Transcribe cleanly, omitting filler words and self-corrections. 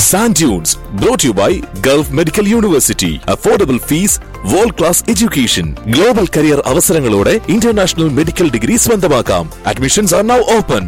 Sand Dunes, brought to you by Gulf Medical University. Affordable fees, world-class education. Global career അവസരങ്ങളോടെ international medical degree സ്വന്തമാക്കാം. Admissions are now open.